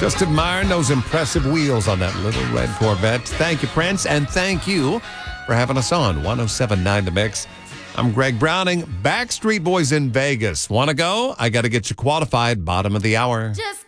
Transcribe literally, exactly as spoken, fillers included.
Just admiring those impressive wheels on that little red Corvette. Thank you, Prince, and thank you for having us on one oh seven point nine The Mix. I'm Greg Browning. Backstreet Boys in Vegas. Want to go? I got to get you qualified. Bottom of the hour. Just